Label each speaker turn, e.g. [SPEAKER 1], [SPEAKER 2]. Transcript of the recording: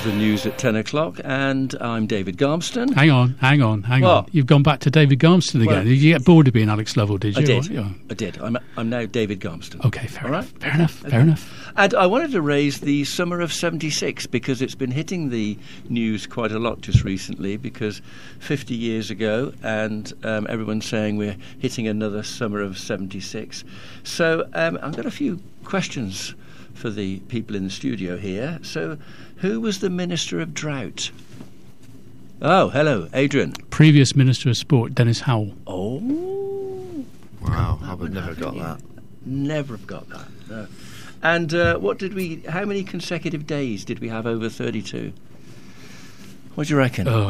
[SPEAKER 1] is the news at 10 o'clock, and I'm David Garmston.
[SPEAKER 2] Hang on. You've gone back to David Garmston again.
[SPEAKER 1] Well,
[SPEAKER 2] did you get bored of being Alex Lovell, did you?
[SPEAKER 1] I did. I'm now David Garmston.
[SPEAKER 2] Okay, fair enough.
[SPEAKER 1] And I wanted to raise the summer of 76 because it's been hitting the news quite a lot just recently, because 50 years ago, and everyone's saying we're hitting another summer of 76. So I've got a few questions for the people in the studio here. So who was the Minister of Drought? Oh, hello, Adrian.
[SPEAKER 2] Previous Minister of Sport, Dennis Howell.
[SPEAKER 1] Oh.
[SPEAKER 3] Wow, I would never have got that.
[SPEAKER 1] Never have got that. No. And how many consecutive days did we have over 32? What do you reckon?